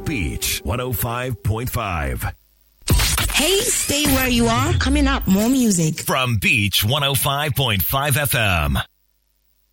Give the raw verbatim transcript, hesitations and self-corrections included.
Beach one oh five point five. Hey, stay where you are. Coming up, more music from Beach one oh five point five F M.